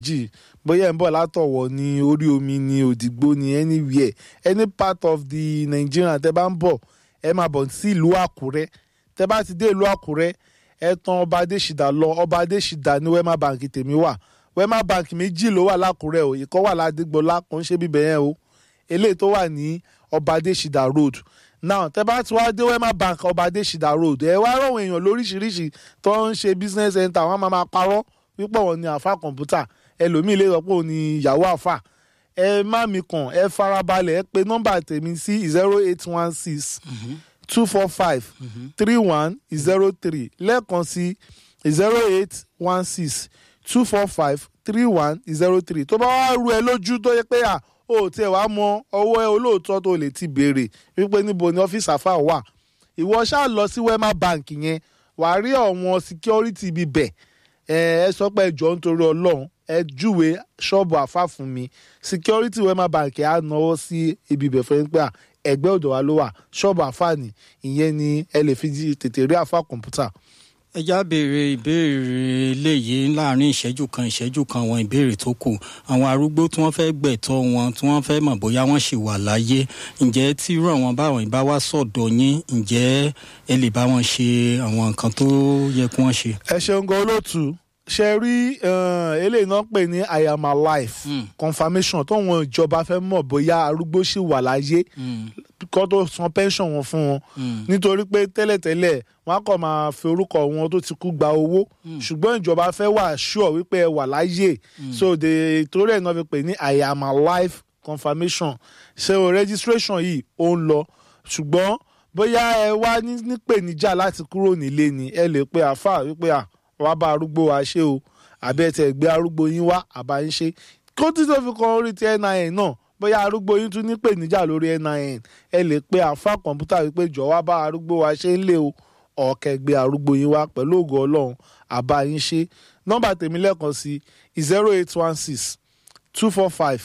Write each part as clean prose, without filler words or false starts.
jì bóyá ẹ̀ ń bọ̀ látọ̀wọ̀ ní orí omi ní Òdìgbò ní anywhere any part of the Nigeria tẹ́ bá ń bọ̀ ẹ máa bọ̀ sí ìlú Àkúrẹ́ tẹ́ bá ti dé ìlú Àkúrẹ́ ẹ tàn Ọba Adéṣídà lọ Ọba Adéṣídà ní Wema Bank tèmi wà Wema Bank méjì ló wà l'Ákúrẹ́ o ìkan wà l'Adégbọlá kò ń ṣe bíbẹ̀ yẹn o eléyìí tó wà ní Ọba Adéṣídà road now tẹ́ bá ti wá dé Wema Bank Ọba Adéṣídà road ẹ wá rọ̀wọ̀n èèyàn lóríṣiríṣi tó ń ṣe business center wọ́n máa parọ́ wípé wọ́n ní àfa kọ̀ǹpútà ẹlòmíì lè sọ pé òun ní ìyàwó àfà ẹ má mi kàn ẹ farabalẹ̀ ẹ pè nọ́mbà tèmi sí 0816 245 3103 lẹ́ẹ̀kan sí 0816 245 3103 tó bá wá rú ẹ lójú tó yẹ pé ó tiẹ̀ wá mọ ọwọ́ ẹ olóòótọ́ tó lè ti béèrè wípé níbo ni ọ́fíìsì àfà wà ìwọ ṣáà lọ sí Wema Bank yẹn wàá rí àwọn security ibi bẹ̀ ẹ sọ pé ẹjọ́ nítorí Ọlọ́run ẹ júwe ṣọ́ọ̀bù àfà fún mi security Wema Bank á náwó sí ibi bẹ̀ fún pé ẹgbẹ́ ọ̀dọ̀ wa ló wà ṣọ́ọ̀bù àfà ni ìyẹn ni ẹ lè fi tètè rí àfà kọ̀ǹpútà. ẹ já béèrè ìbéèrè eléyìí láàrin ìṣẹ́jú kan àwọn ìbéèrè tó kù àwọn arúgbó tí wọ́n fẹ́ gbẹ̀tọ́ wọn tí wọ́n fẹ́ mọ̀ bóyá wọ́n ṣì wà láyé ǹjẹ́ tí irú àwọn báwọn ìbá wá sọ̀dọ̀ yín ǹjẹ́ ẹ lè bá wọn ṣe àwọn nǹkan tó yẹ kí wọ́n ṣe. ẹ ṣeun gan olóòtú ṣe rí eléyìí náà pè ní I am alive confirmation tóun ìjọba fẹ́ mọ̀ bóyá arúgbó ṣì wà láyé kó tó san pension wọn fún wọn nítorí pé tẹ́lẹ̀tẹ́lẹ̀ wọ́n á kàn máa fi orúkọ wọn tó ti kú gba owó ṣùgbọ́n ìjọba fẹ́ wà sure wípé ẹ wà láyé so torí ẹ̀ náà fi pè ní I am alive confirmation ṣe o registration yìí ó ń lọ ṣùgbọ́n bóyá ẹ wá nípèníjà láti kúrò nílé ni ẹ lè pe àáfàá wípé wàá bá arúgbó wa ṣe o àbẹ̀tẹ̀ gbé arúgbó yín wá àbá yín ṣe kó tí tó fi kan orí ti NIN náà bóyá arúgbó yín tún nípèníjà lórí NIN ẹ lè pe àáfàá kọ̀ǹpútà wípé jọ̀wọ́ bá arúgbó wa ṣe ń lé o ọ̀kẹ́ gbé arúgbó yín wá pẹ̀lú ògo Ọlọ́run àbá yín ṣe nọ́mbà tèmi lẹ́ẹ̀kan sí 0816 245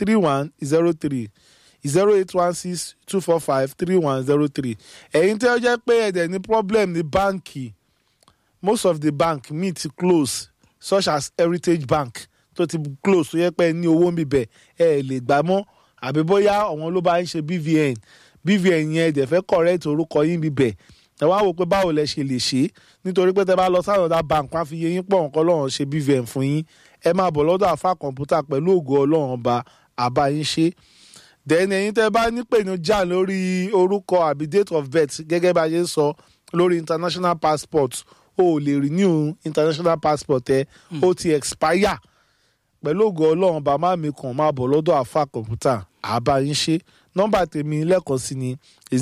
3103 0816 245 3103 ẹ̀yin tí ó jẹ́ pé ẹ̀dẹ̀ ní problem ní báǹkì most of the bank meet close such as Heritage Bank tó ti close tó yẹ pé ní owó mi bẹ̀ ẹ lè gbà mọ́ àbí bóyá àwọn ló bá ń ṣe BVN yẹn ẹ̀dẹ̀ fẹ́ correct orúkọ yín mi bẹ̀ ẹ wá wò pé báwo lẹ ṣe lè ṣe nítorí pé tẹ bá lọ sáwọn ọ̀dà bank wá fi yé yín pọ̀ nǹkan lọ́rùn ṣe BVN fún yín ẹ máa bọ̀ lọ́dọ̀ àfà kọ̀ǹpútà pẹ̀lú ògo Ọlọ́run ọba àbá yín ṣe then ẹ̀yin tẹ bá nípèníjà lórí orúkọ àbí date of birth gẹ́gẹ́ bá ṣe ń sọ lórí international passport o lè renew international passport ẹ ó ti expire pẹ̀lú ògo Ọlọ́run bá má mi kàn máa bọ̀ lọ́dọ̀ àfà kọ̀ǹpútà àbá yín ṣe nọ́mbà tèmi lẹ́ẹ̀kan sí ni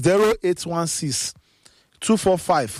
0816 245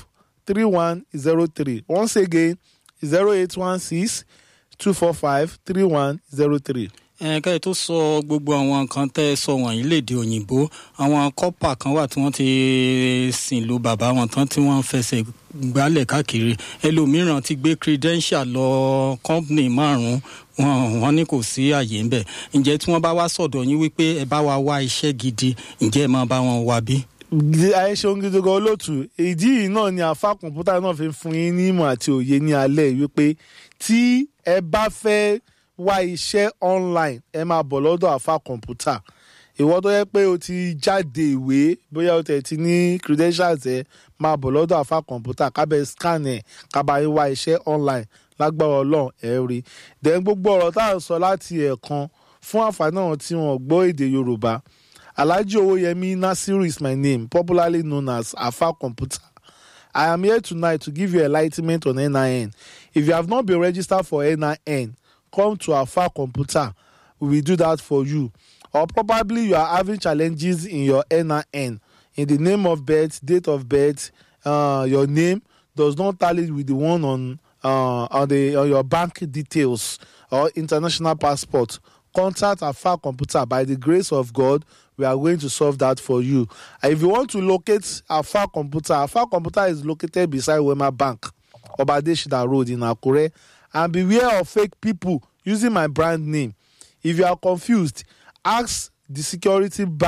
3103 once again 0816 245 3103. Ká tó sọ gbogbo àwọn nǹkan tẹ́ ẹ sọ wọ̀nyí lédè òyìnbó àwọn kọ́pà kan wà tí wọ́n ti sìn lu bàbá wọn tán tí wọ́n ń fẹsẹ̀ gbálẹ̀ káàkiri ẹlòmíràn ti gbé credential lọ company márùn-ún wọ́n ní kò sí àyè ńbẹ̀ ǹjẹ́ tí wọ́n bá wá sọ̀dọ̀ yín wípé ẹ bá wa wá iṣẹ́ gidi ǹjẹ́ ẹ máa bá wọn wá bí? àìṣeun gidi gan olóòtú ìdí yìí náà ni àfà kọ̀ǹpútà náà fi fún yín ní ìmọ̀ àti òye ní alẹ́ wípé tí ẹ bá fẹ́ wá iṣẹ́ online ẹ máa bọ̀ lọ́dọ̀ àfà kọ̀ǹpútà ìwọ tó yẹ pé o ti jáde ìwé bóyá o tẹ̀ ti ní credentials ẹ máa bọ̀ lọ́dọ̀ àfà kọ̀ǹpútà kábẹ́ scan ẹ̀ kábà yín wá iṣẹ́ online lágbára Ọlọ́run ẹ̀ rí then gbogbo ọ̀rọ̀ tá à ń sọ láti ẹ̀ẹ̀kan fún àǹfààní àwọn tí wọ́n gbọ́ èdè Yorùbá Alhaji Owóyẹmí Nasiru is my name, popularly known as Alpha Computer. I am here tonight to give you enlightenment on NIN. If you have not been registered for NIN, come to Alpha Computer. We will do that for you. Or probably you are having challenges in your NIN. In the name of birth, date of birth, your name does not tally with the one on your bank details or international passport. Contact Alpha Computer. By the grace of God, we are going to solve that for you. If you want to locate Alpha Computer is located beside Wema Bank, Ọba Adéṣídà Road in Akure. And beware of fake people using my brand name. If you are confused, ask the security of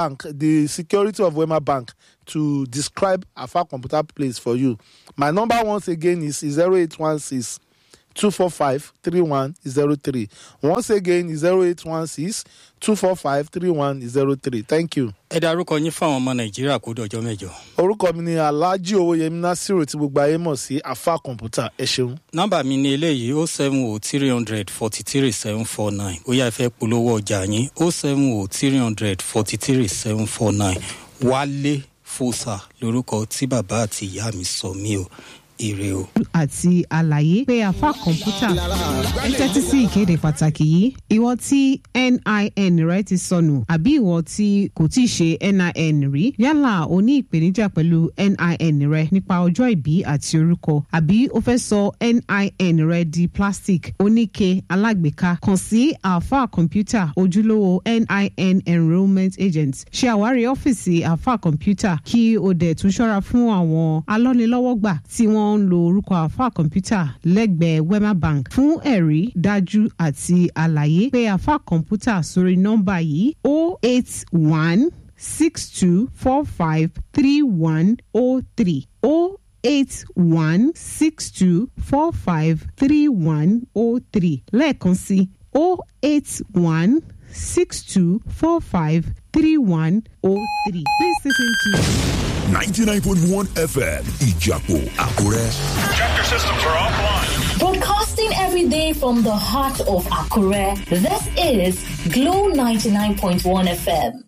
Wema Bank to describe Alpha Computer place for you. My number once again is 0816 245-3103. Once again, 0816-245-3103. Thank you. ẹ dárúkọ yín fáwọn ọmọ nàìjíríà kó dọjọ́ mẹ́jọ. Orúkọ mi ni Alhaji Owóyẹmí Nasiru tí gbogbo ayé mọ̀ sí Afa Kọ̀ǹpútà. Ẹ ṣeun. nọ́mbà mi ni eléyìí 070-300-43749 bóyá ẹ fẹ́ polówó ọjà yín 070-300-43749. Wálé Fòsà lórúkọ tí bàbá àti ìyá mi sọ mí o. Ire o. Àti àlàyé pé Afa Kọ̀ǹpútà ẹ tẹ́tí sí ìkéde pàtàkì yìí. Ìwọ tí NIN rẹ ti sọnù àbí ìwọ tí kò tí ì ṣe NIN rí yálà o ní ìpèníjà pẹ̀lú NIN rẹ nípa ọjọ́ ìbí àti orúkọ àbí o fẹ́ sọ NIN rẹ di plastic oníke alágbèéká kàn sí Afa Kọ̀ǹpútà ojúlówó NIN enrolment agent. Ṣe àwárí ọ́fíìsì Afa Kọ̀ǹpútà kí o dẹ̀ tún ṣọ́ra fún àwọn alọ́nilọ́wọ́gbà tí wọ́n ń lo orúkọ Afa Kọ̀ǹpútà lẹ́gbẹ̀ẹ́ Wema Bank. Fún ẹ̀rí dájú àti àlàyé pé Afa Kọ̀ǹpútà sórí nọ́mbà yìí 08162453103 08162453103 lẹ́ẹ̀kan sí 08162453103. Please listen to 99.1 FM, Ijapo, Akure. Tractor systems are offline. Broadcasting every day from the heart of Akure, this is Glow 99.1 FM.